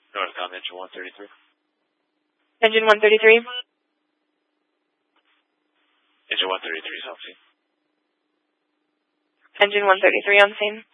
Northcom, engine 133. Engine 133. Engine 133 is on scene. Engine 133 on scene.